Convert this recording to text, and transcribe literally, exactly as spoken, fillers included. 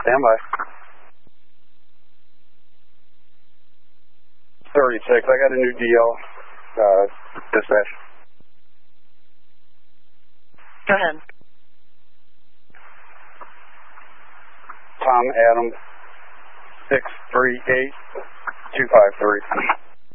Stand by. thirty-six, I got a new D L. Uh, dispatch. Go ahead. Tom Adam, six three eight two five three.